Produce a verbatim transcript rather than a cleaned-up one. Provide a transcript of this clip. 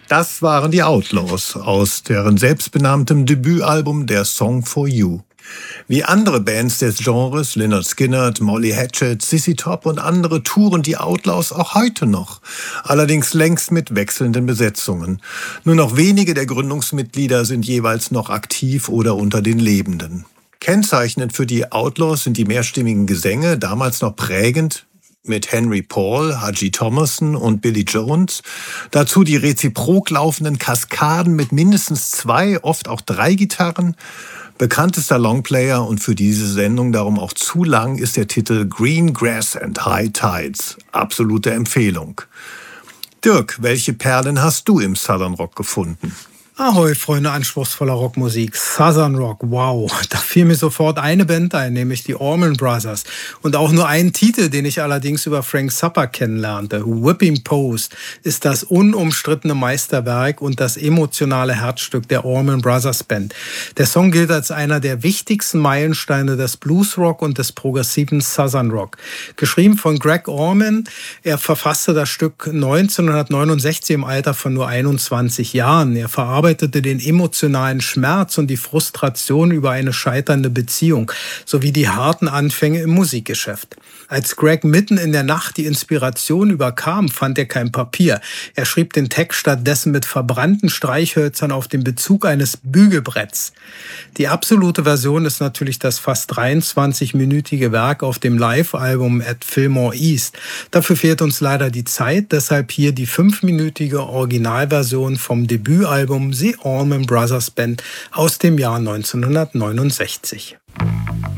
Das waren die Outlaws aus deren selbstbenanntem Debütalbum Der Song for You. Wie andere Bands des Genres, Lynyrd Skynyrd, Molly Hatchet, Sissy Top und andere, touren die Outlaws auch heute noch. Allerdings längst mit wechselnden Besetzungen. Nur noch wenige der Gründungsmitglieder sind jeweils noch aktiv oder unter den Lebenden. Kennzeichnend für die Outlaws sind die mehrstimmigen Gesänge, damals noch prägend, mit Henry Paul, Haji Thomason und Billy Jones. Dazu die reziprok laufenden Kaskaden mit mindestens zwei, oft auch drei Gitarren. Bekanntester Longplayer und für diese Sendung darum auch zu lang ist der Titel Green Grass and High Tides. Absolute Empfehlung. Dirk, welche Perlen hast du im Southern Rock gefunden? Ahoi, Freunde anspruchsvoller Rockmusik. Southern Rock, wow. Da fiel mir sofort eine Band ein, nämlich die Allman Brothers. Und auch nur ein Titel, den ich allerdings über Frank Zappa kennenlernte. Whipping Post ist das unumstrittene Meisterwerk und das emotionale Herzstück der Allman Brothers Band. Der Song gilt als einer der wichtigsten Meilensteine des Bluesrock und des progressiven Southern Rock. Geschrieben von Greg Allman. Er verfasste das Stück neunzehnhundertneunundsechzig im Alter von nur einundzwanzig Jahren. Er verarbeitet den emotionalen Schmerz und die Frustration über eine scheiternde Beziehung sowie die harten Anfänge im Musikgeschäft. Als Greg mitten in der Nacht die Inspiration überkam, fand er kein Papier. Er schrieb den Text stattdessen mit verbrannten Streichhölzern auf den Bezug eines Bügelbretts. Die absolute Version ist natürlich das fast dreiundzwanzig-minütige Werk auf dem Live-Album At Fillmore East. Dafür fehlt uns leider die Zeit, deshalb hier die fünfminütige Originalversion vom Debütalbum The Allman Brothers Band aus dem Jahr neunzehnhundertneunundsechzig.